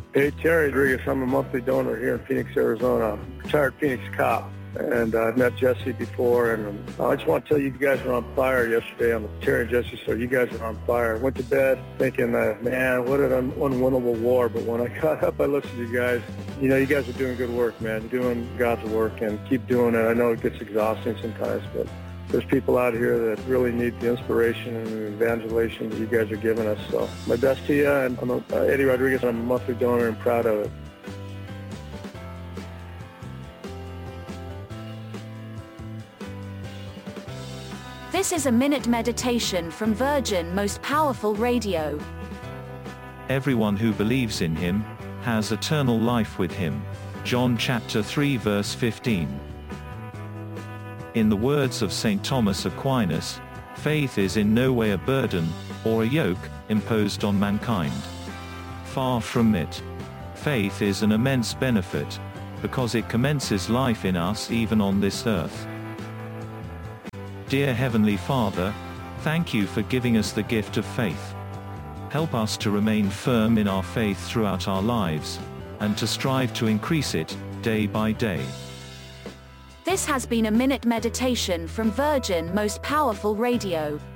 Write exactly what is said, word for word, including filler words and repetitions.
Hey, Terry Rodriguez. I'm a monthly donor here in Phoenix, Arizona. Retired Phoenix cop. And uh, I've met Jesse before, and um, I just want to tell you, you guys were on fire yesterday on the Terry and Jesse show. You guys were on fire. Went to bed thinking, uh, man, what an un- unwinnable war. But when I got up, I listened to you guys. You know, you guys are doing good work, man. You're doing God's work, and keep doing it. I know it gets exhausting sometimes, but there's people out here that really need the inspiration and evangelization that you guys are giving us. So my best to you, and I'm a, uh, Eddie Rodriguez. I'm a monthly donor and proud of it. This is a minute meditation from Virgin Most Powerful Radio. Everyone who believes in him has eternal life with him. John chapter three verse fifteen. In the words of Saint Thomas Aquinas, faith is in no way a burden or a yoke imposed on mankind. Far from it. Faith is an immense benefit, because it commences life in us even on this earth. Dear Heavenly Father, thank you for giving us the gift of faith. Help us to remain firm in our faith throughout our lives, and to strive to increase it, day by day. This has been a minute meditation from Virgin Most Powerful Radio.